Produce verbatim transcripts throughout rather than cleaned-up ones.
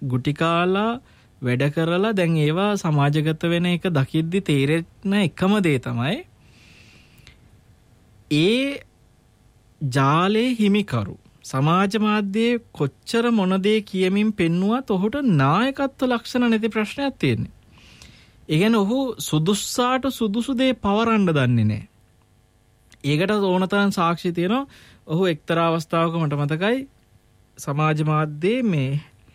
ගුටි කාලා වැඩ කරලා දැන් ඒවා සමාජගත වෙන එක දකිද්දි තේරෙන එකම දේ තමයි ඒ ජාලේ හිමිකරු සමාජ මාධ්‍යයේ කොච්චර මොන දේ කියමින් පෙන්නුවත් ඔහුට නායකත්ව ලක්ෂණ නැති ප්‍රශ්නයක් තියෙන්නේ. ඒ කියන්නේ ඔහු සුදුස්සාට සුදුසු දේ පවරන්න දන්නේ නැහැ. ඒකට ඕන තරම් සාක්ෂි තියෙනවා. ඔහු එක්තරා අවස්ථාවක මට මතකයි සමාජ මාධ්‍යයේ මේ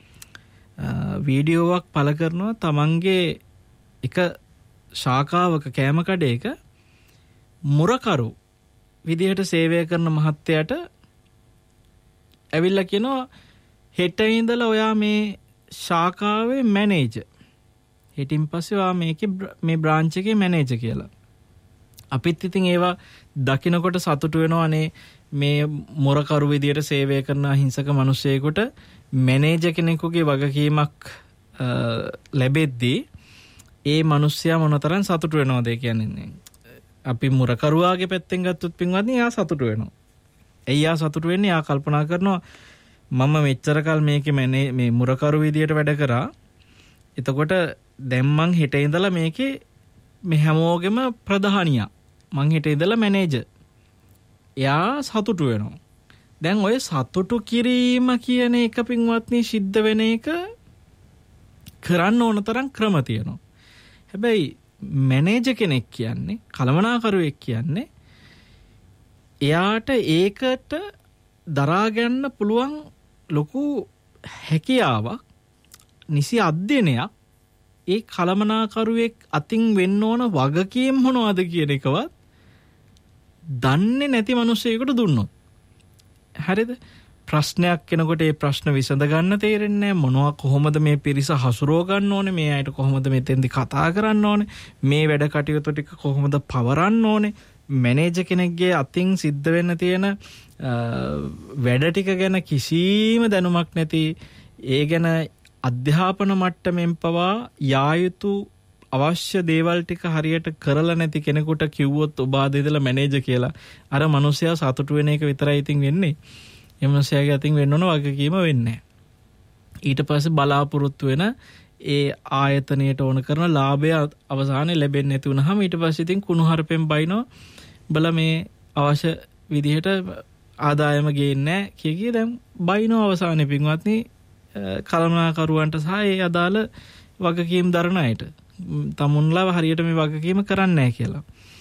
වීඩියෝවක් පළ කරනවා තමන්ගේ එක ශාඛාවක කෑම කඩේක මුරකරු විදිහට සේවය කරන මහත්තයාට ඇවිල්ලා කියනවා හෙට ඉඳලා ඔයා මේ ශාඛාවේ මැනේජර්. හෙටින් පස්සේ ඔයා මේකේ මේ බ්‍රාන්ච් එකේ මැනේජර් කියලා. අපිත් ඉතින් ඒවා දකින්නකොට සතුටු වෙනවා අනේ මේ මොරකරු විදියට සේවය කරන අහිංසක මිනිසෙකුට මැනේජර් කෙනෙකුගේ වගකීමක් ලැබෙද්දී ඒ මිනිස්සයා මොනතරම් සතුටු වෙනවද කියන්නේ. අපි මුරකරුවාගේ පැත්තෙන් ගත්තොත් පින්වත්නි එයා සතුටු වෙනවා. එයා සතුටු වෙන්නේ එයා කල්පනා කරනවා මම මෙච්චර කල් මේකේ මේ මුරකරු විදියට වැඩ කරා. එතකොට දැන් මං හෙට ඉඳලා මේකේ මේ හැමෝගෙම ප්‍රධානියා. මං හෙට ඉඳලා මැනේජර්. එයා සතුටු වෙනවා. දැන් ඔය සතුටු කිරීම කියන එක පින්වත්නි සිද්ධ වෙන එක කරන්න ඕන තරම් ක්‍රම තියෙනවා. හැබැයි මැනේජර් කෙනෙක් කියන්නේ කළමනාකරුවෙක් කියන්නේ එයාට ඒකට දරා ගන්න පුළුවන් ලොකු හැකියාවක් නිසි අධ්‍යයනයක් ඒ කළමනාකරුවෙක් අතින් වෙන්න ඕන වගකීම් මොනවද කියන එකවත් දන්නේ නැති මිනිසෙකුට දුන්නොත් හරිද ප්‍රශ්නයක් කෙනකොට ඒ ප්‍රශ්න විසඳ ගන්න තේරෙන්නේ නැහැ මොනවා කොහොමද මේ පිරිස හසුරව ගන්න ඕනේ මේ අයට කොහොමද මෙතෙන්දි කතා කරන්න ඕනේ මේ වැඩ කටයුතු ටික කොහොමද පවරන්න ඕනේ මැනේජර් කෙනෙක්ගේ අතින් සිද්ධ වෙන්න තියෙන වැඩ ටික ගැන කිසිම දැනුමක් නැති ඒ ගැන අධ්‍යාපන මට්ටමින් පවා යා යුතු අවශ්‍ය දේවල් ටික හරියට කරලා නැති කෙනෙකුට කිව්වොත් ඔබ ආද ඉඳලා මැනේජර් කියලා අර මිනිස්සයා සතුටු වෙන එක විතරයි ඉතින් වෙන්නේ. ඒ මිනිස්සයාගේ අතින් වෙන්න ඕන වගකීම වෙන්නේ. ඊට පස්සේ බලාපොරොත්තු වෙන ඒ ආයතනයට ඕන කරන ලාභය අවසානයේ ලැබෙන්නේ නැති වුනහම ඊට පස්සේ ඉතින් කුණුහරුපෙන් බයිනෝ බල මේ අවශ්‍ය විදිහට ආදායම ගේන්නේ නැහැ කිය කී දැන් බයිනෝ අවසානයේ පින්වත්නි කළමනාකරුවන්ට සහ ඒ අදාළ වගකීම් දරන අයට තමුන්ලා හරියට මේ වගකීම කරන්නේ නැහැ කියලා.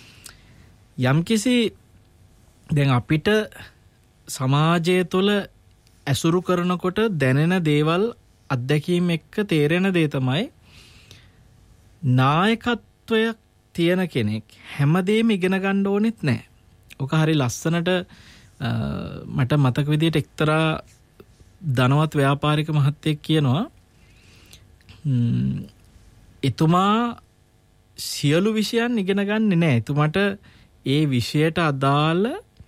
යම්කිසි දැන් අපිට සමාජය තුළ ඇසුරු කරනකොට දැනෙන දේවල් අත්දැකීම් එක්ක තේරෙන දේ තමයි නායකත්වය තියෙන කෙනෙක් හැමදේම ඉගෙන ගන්න ඕනෙත් නැහැ. ඔක හරි ලස්සනට මට මතක විදියට එක්තරා ධනවත් ව්‍යාපාරික මහත්තයෙක් කියනවා එතුමා සියලු විෂයන් ඉගෙන ගන්නේ නැහැ. එතුමාට ඒ විෂයට අදාළ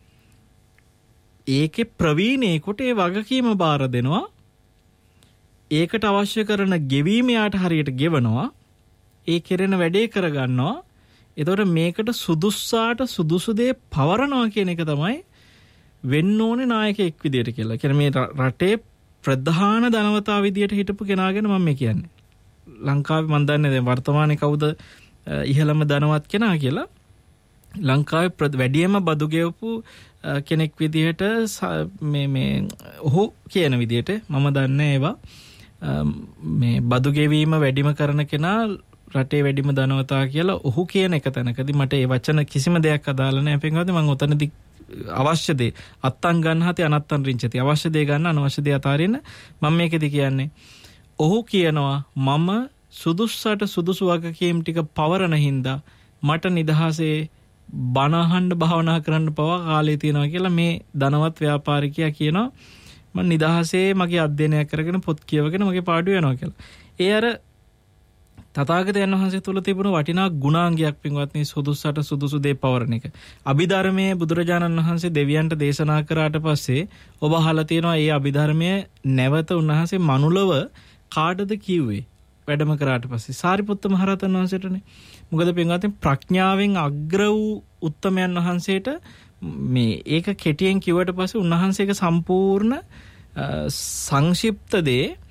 ඒකේ ප්‍රවීණයෙකුට ඒ වගකීම බාර දෙනවා. ඒකට අවශ්‍ය කරන ගෙවීම යාට හරියට ගෙවනවා. ඒ කෙරෙන වැඩේ කරගන්නවා. එතකොට මේකට සුදුස්සාට සුදුසු දේ පවරනවා කියන එක තමයි වෙන්න ඕනේ නායකයෙක් විදියට කියලා. කියන්නේ මේ රටේ ප්‍රධාන ධනවතා විදියට හිටපු කෙනා ගැන මම මේ කියන්නේ. ලංකාවේ මම දන්නේ දැන් වර්තමානයේ කවුද ඉහළම ධනවත් කෙනා කියලා. ලංකාවේ වැඩියම බදු ගෙවපු කෙනෙක් විදියට මේ මේ ඔහු කියන විදියට මම දන්නේ ඒවා මේ බදු ගෙවීම වැඩිම කරන කෙනා රටේ වැඩිම ධනවතා කියලා ඔහු කියන එක තැනකදී මට ඒ වචන කිසිම දෙයක් අදාළ නැහැ පින්වත්නි. මම උතනදී අවශ්‍ය දේ අත්තන් ගන්න හති අනත්තන් රිංචති අවශ්‍ය දේ ගන්න අනවශ්‍ය දේ අතාරින්න මම මේකෙදි කියන්නේ ඔහු කියනවා මම සුදුස්සට සුදුසු වගකීම් ටික පවරන හින්දා මට නිදහසේ බණ අහන්න භාවනා කරන්න පවා කාලය තියෙනවා කියලා මේ ධනවත් ව්‍යාපාරිකයා කියනවා මම නිදහසේ මගේ අධ්‍යයනයක් කරගෙන පොත් කියවගෙන මගේ පාඩුව යනවා කියලා. ඒ අර තථාගතයන් වහන්සේ තුල තිබුණු වටිනා ගුණාංගයක් පින්වත්නි සුදුස්සට සුදුසු දේ පවරන එක. අභිධර්මයේ බුදුරජාණන් වහන්සේ දෙවියන්ට දේශනා කරාට පස්සේ ඔබ අහලා තියෙනවා මේ අභිධර්මයේ නැවත උන්වහන්සේ මනුලව කාටද කිව්වේ වැඩම කරාට පස්සේ සාරිපුත්ත මහරහතන් වහන්සේටනේ. මොකද පින්වත්නි ප්‍රඥාවෙන් අග්‍ර වූ උත්තමයන් වහන්සේට මේ ඒක කෙටියෙන් කිව්වට පස්සේ උන්වහන්සේගේ සම්පූර්ණ සංක්ෂිප්ත දේ